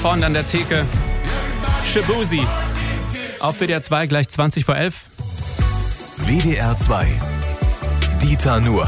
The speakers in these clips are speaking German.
vorne an der Theke. Shaboozey. Auf WDR 2 gleich 20 vor 11. WDR 2. Dieter Nuhr.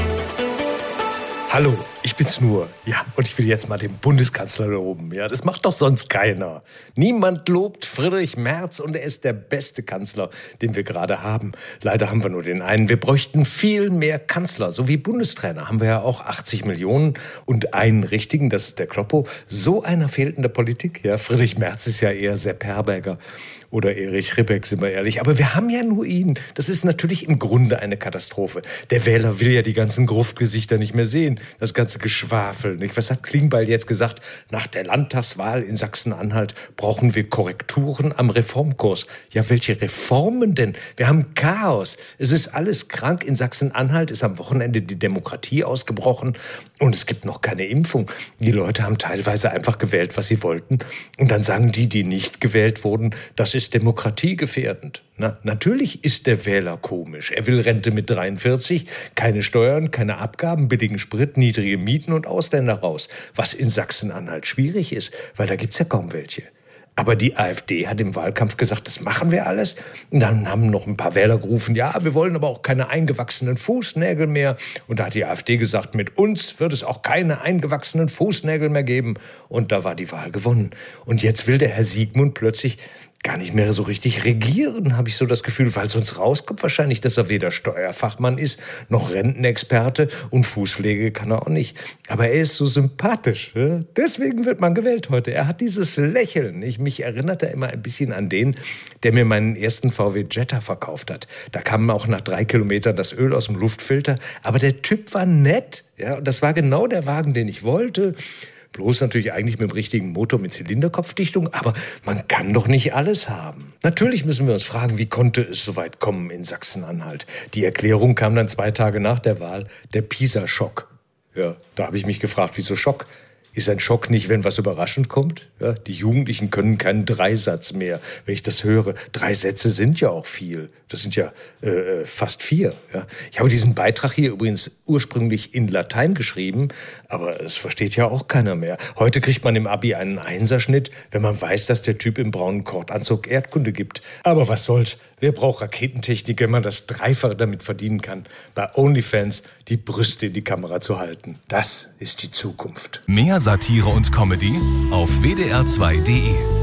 Hallo, ich bin's nur. Ja, und ich will jetzt mal den Bundeskanzler loben. Ja, das macht doch sonst keiner. Niemand lobt Friedrich Merz und er ist der beste Kanzler, den wir gerade haben. Leider haben wir nur den einen. Wir bräuchten viel mehr Kanzler. So wie Bundestrainer haben wir ja auch 80 Millionen und einen richtigen, das ist der Kloppo. So einer fehlt in der Politik. Ja, Friedrich Merz ist ja eher Sepp Herberger. Oder Erich Ribbeck, sind wir ehrlich. Aber wir haben ja nur ihn. Das ist natürlich im Grunde eine Katastrophe. Der Wähler will ja die ganzen Gruftgesichter nicht mehr sehen. Das ganze Geschwafel. Nicht? Was hat Klingbeil jetzt gesagt? Nach der Landtagswahl in Sachsen-Anhalt brauchen wir Korrekturen am Reformkurs. Ja, welche Reformen denn? Wir haben Chaos. Es ist alles krank. In Sachsen-Anhalt ist am Wochenende die Demokratie ausgebrochen. Und es gibt noch keine Impfung. Die Leute haben teilweise einfach gewählt, was sie wollten. Und dann sagen die nicht gewählt wurden, das ist demokratiegefährdend. Na, natürlich ist der Wähler komisch. Er will Rente mit 43, keine Steuern, keine Abgaben, billigen Sprit, niedrige Mieten und Ausländer raus. Was in Sachsen-Anhalt schwierig ist, weil da gibt's ja kaum welche. Aber die AfD hat im Wahlkampf gesagt, das machen wir alles. Und dann haben noch ein paar Wähler gerufen, ja, wir wollen aber auch keine eingewachsenen Fußnägel mehr. Und da hat die AfD gesagt, mit uns wird es auch keine eingewachsenen Fußnägel mehr geben. Und da war die Wahl gewonnen. Und jetzt will der Herr Siegmund plötzlich gar nicht mehr so richtig regieren, habe ich so das Gefühl, weil sonst rauskommt wahrscheinlich, dass er weder Steuerfachmann ist, noch Rentenexperte und Fußpflege kann er auch nicht. Aber er ist so sympathisch. Deswegen wird man gewählt heute. Er hat dieses Lächeln. Mich erinnert er immer ein bisschen an den, der mir meinen ersten VW Jetta verkauft hat. Da kam auch nach 3 Kilometern das Öl aus dem Luftfilter. Aber der Typ war nett. Ja, und das war genau der Wagen, den ich wollte. Bloß natürlich eigentlich mit dem richtigen Motor mit Zylinderkopfdichtung, aber man kann doch nicht alles haben. Natürlich müssen wir uns fragen, wie konnte es so weit kommen in Sachsen-Anhalt? Die Erklärung kam dann 2 Tage nach der Wahl, der Pisa-Schock. Ja, da habe ich mich gefragt, wieso Schock? Ist ein Schock nicht, wenn was überraschend kommt? Ja, die Jugendlichen können keinen Dreisatz mehr. Wenn ich das höre, 3 Sätze sind ja auch viel. Das sind ja fast 4. Ja. Ich habe diesen Beitrag hier übrigens ursprünglich in Latein geschrieben, aber es versteht ja auch keiner mehr. Heute kriegt man im Abi einen Einserschnitt, wenn man weiß, dass der Typ im braunen Kordanzug Erdkunde gibt. Aber was soll's? Wer braucht Raketentechnik, wenn man das Dreifache damit verdienen kann, bei OnlyFans die Brüste in die Kamera zu halten? Das ist die Zukunft. Mehr Satire und Comedy auf wdr2.de.